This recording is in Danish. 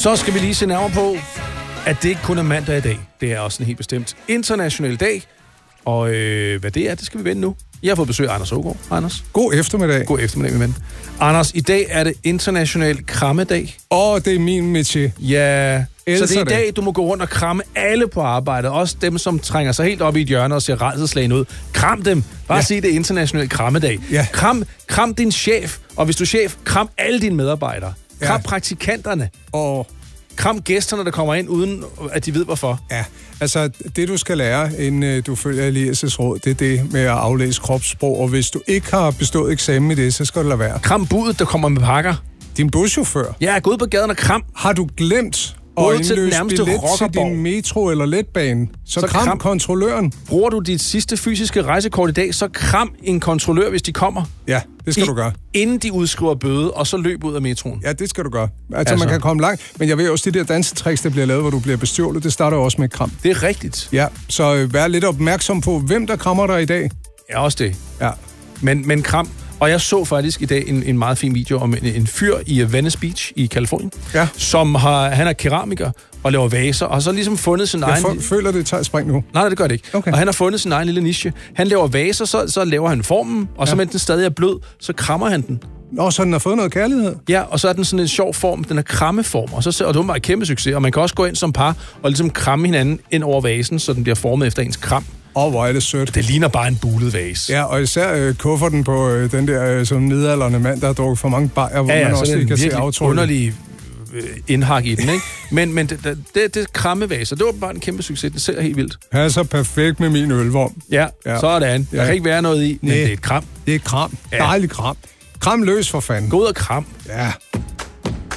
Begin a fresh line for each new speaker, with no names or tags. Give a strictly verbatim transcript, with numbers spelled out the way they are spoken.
Så skal vi lige se nærmere på, at det ikke kun er mandag i dag. Det er også en helt bestemt international dag. Og øh, hvad det er, det skal vi vende nu. Jeg har fået besøg af Anders Aagaard. Anders.
God eftermiddag.
God eftermiddag, min ven. Anders, i dag er det international krammedag.
Åh, oh, det er min métier.
Ja,
Elsker
så det er i dag,
det.
du må gå rundt og kramme alle på arbejdet. Også dem, som trænger sig helt op i et hjørne og ser rædselsslagen ud. Kram dem. Bare ja. Sig, det er international krammedag.
Ja.
Kram, kram din chef. Og hvis du er chef, kram alle dine medarbejdere. Kram ja. praktikanterne.
Og
kram gæsterne, der kommer ind, uden at de ved, hvorfor.
Ja, altså det du skal lære, inden du følger Elias' råd, det er det med at aflæse kropssprog. Og hvis du ikke har bestået eksamen i det, så skal det lade være.
Kram budet, der kommer med pakker.
Din buschauffør.
Ja, gå ud på gaden og kram.
Har du glemt og indløse billet til din metro eller letbane, så, så kram, kram kontrolløren.
Bruger du dit sidste fysiske rejsekort i dag, så kram en kontrollør, hvis de kommer.
Ja, det skal
I,
du gøre.
Inden de udskriver bøde, og så løb ud af metroen.
Ja, det skal du gøre. Altså, altså. man kan komme langt, men jeg ved også, de der dansetricks, der bliver lavet, hvor du bliver bestjålet, det starter også med et kram.
Det er rigtigt.
Ja, så øh, vær lidt opmærksom på, hvem der krammer dig i dag.
Ja, også det.
Ja.
Men, men kram. Og jeg så faktisk i dag en, en meget fin video om en, en fyr i Venice Beach i Californien, ja. som har, han er keramiker og laver vaser, og så ligesom fundet sin
jeg
egen...
Jeg føler, det tager spring nu.
Nej, det gør det ikke.
Okay.
Og han har fundet sin egen lille niche. Han laver vaser, så, så laver han formen, og ja. så mens den stadig er blød, så krammer han den.
Nå, så den har fået noget kærlighed?
Ja, og så er den sådan en sjov form, den er krammeform, og, så, og det var en kæmpe succes, og man kan også gå ind som par og ligesom kramme hinanden ind over vasen, så den bliver formet efter ens kram.
Åh, oh, hvor er det sødt.
Det ligner bare en bulet vase.
Ja, og især øh, kufferten på øh, den der øh, som midaldrende mand, der har drukket for mange bajer, hvor ja, ja, man også lige kan se aftrykket.
Underlig øh, indhak i den, ikke? Men, men det, det, det krammevaser, det var bare en kæmpe succes. Det ser helt vildt.
Det er så perfekt med min ølvorm.
Ja, ja. sådan. Der ja. kan ikke være noget i, men
Nej.
det er et kram.
Det er et kram.
Ja.
Dejligt kram. Kram løs for fanden.
Gå ud og kram.
Ja.